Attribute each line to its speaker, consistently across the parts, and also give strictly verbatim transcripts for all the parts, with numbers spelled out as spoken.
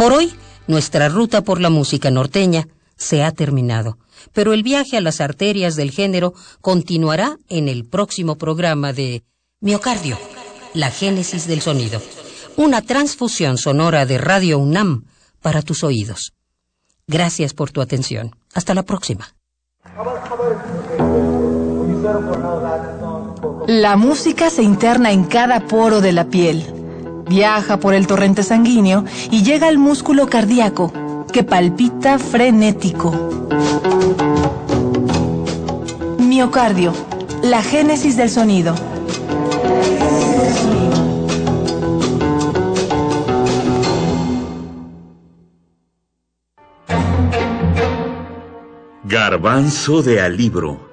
Speaker 1: Por hoy, nuestra ruta por la música norteña se ha terminado, pero el viaje a las arterias del género continuará en el próximo programa de Miocardio, la génesis del sonido, una transfusión sonora de Radio UNAM para tus oídos. Gracias por tu atención. Hasta la próxima.
Speaker 2: La música se interna en cada poro de la piel, viaja por el torrente sanguíneo y llega al músculo cardíaco, que palpita frenético. Miocardio, la génesis del sonido.
Speaker 3: Garbanzo de Alibro.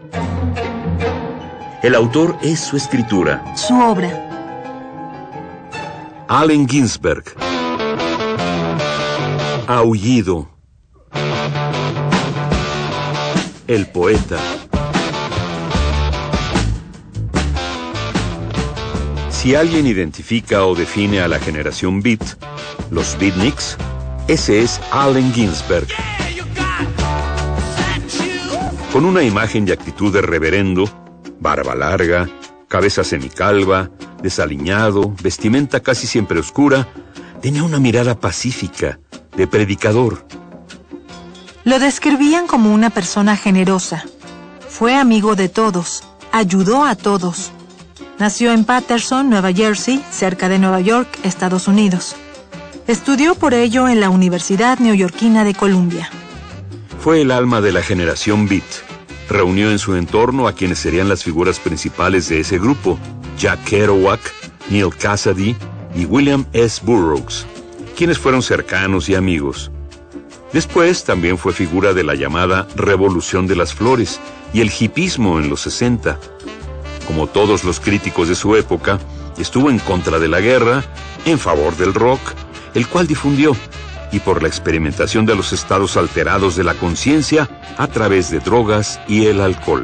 Speaker 3: El autor es su escritura.
Speaker 2: Su obra.
Speaker 3: Allen Ginsberg. Aullido. El poeta. Si alguien identifica o define a la generación beat, los beatniks, ese es Allen Ginsberg. Con una imagen y actitud de reverendo, barba larga, cabeza semicalva, desaliñado, vestimenta casi siempre oscura, tenía una mirada pacífica, de predicador.
Speaker 2: Lo describían como una persona generosa. Fue amigo de todos, ayudó a todos. Nació en Paterson, Nueva Jersey, cerca de Nueva York, Estados Unidos. Estudió por ello en la Universidad Neoyorquina de Columbia.
Speaker 3: Fue el alma de la generación beat. Reunió en su entorno a quienes serían las figuras principales de ese grupo: Jack Kerouac, Neal Cassady y William S. Burroughs, quienes fueron cercanos y amigos. Después también fue figura de la llamada Revolución de las Flores y el hipismo en los sesenta. Como todos los críticos de su época, estuvo en contra de la guerra, en favor del rock, el cual difundió, y por la experimentación de los estados alterados de la conciencia a través de drogas y el alcohol.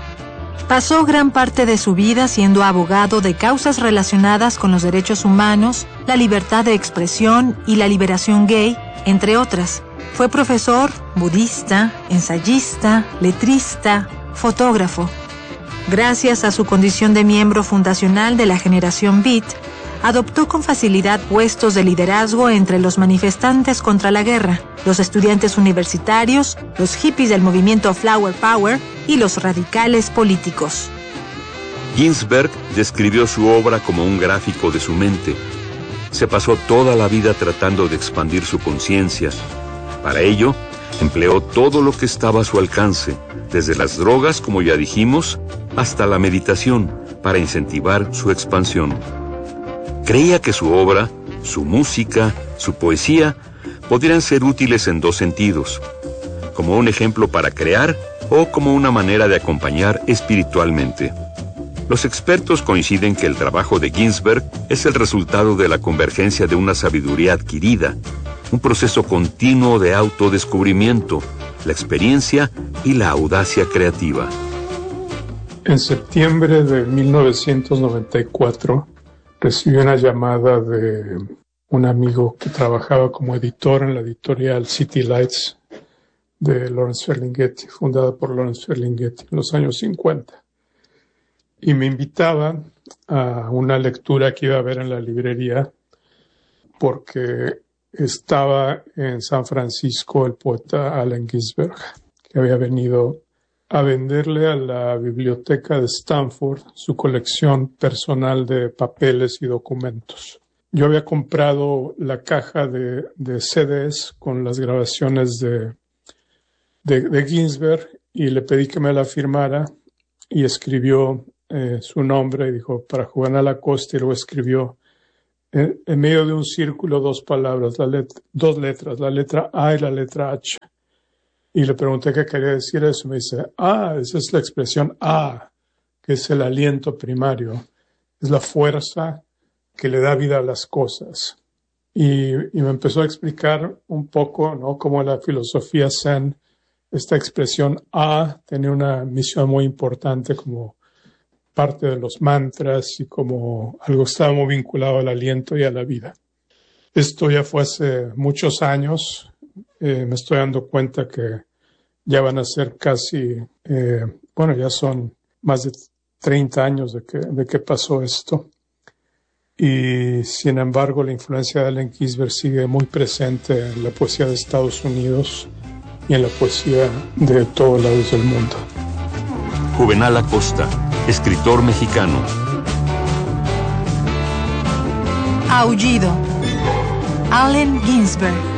Speaker 2: Pasó gran parte de su vida siendo abogado de causas relacionadas con los derechos humanos, la libertad de expresión y la liberación gay, entre otras. Fue profesor, budista, ensayista, letrista, fotógrafo. Gracias a su condición de miembro fundacional de la generación beat, adoptó con facilidad puestos de liderazgo entre los manifestantes contra la guerra, los estudiantes universitarios, los hippies del movimiento Flower Power y los radicales políticos.
Speaker 3: Ginsberg describió su obra como un gráfico de su mente. Se pasó toda la vida tratando de expandir su conciencia. Para ello, empleó todo lo que estaba a su alcance, desde las drogas, como ya dijimos, hasta la meditación, para incentivar su expansión. Creía que su obra, su música, su poesía podrían ser útiles en dos sentidos: como un ejemplo para crear o como una manera de acompañar espiritualmente. Los expertos coinciden que el trabajo de Ginsberg es el resultado de la convergencia de una sabiduría adquirida, un proceso continuo de autodescubrimiento, la experiencia y la audacia creativa.
Speaker 4: En septiembre de mil novecientos noventa y cuatro, recibí una llamada de un amigo que trabajaba como editor en la editorial City Lights de Lawrence Ferlinghetti, fundada por Lawrence Ferlinghetti en los años cincuenta. Y me invitaba a una lectura que iba a ver en la librería porque estaba en San Francisco el poeta Allen Ginsberg, que había venido a venderle a la biblioteca de Stanford su colección personal de papeles y documentos. Yo había comprado la caja de, de C Ds con las grabaciones de, de, de Ginsberg y le pedí que me la firmara y escribió eh, su nombre y dijo para Juan Acosta, y luego escribió en, en medio de un círculo dos palabras, la let, dos letras, la letra A y la letra H. Y le pregunté qué quería decir eso. Me dice, ah, esa es la expresión A, que es el aliento primario. Es la fuerza que le da vida a las cosas. Y, y me empezó a explicar un poco, ¿no?, cómo la filosofía Zen, esta expresión A, tiene una misión muy importante como parte de los mantras y como algo que estaba muy vinculado al aliento y a la vida. Esto ya fue hace muchos años. Eh, me estoy dando cuenta que ya van a ser casi, eh, bueno, ya son más de treinta años de que, de que pasó esto. Y sin embargo, la influencia de Allen Ginsberg sigue muy presente en la poesía de Estados Unidos y en la poesía de todos lados del mundo.
Speaker 3: Juvenal Acosta, escritor mexicano.
Speaker 2: Aullido. Allen Ginsberg.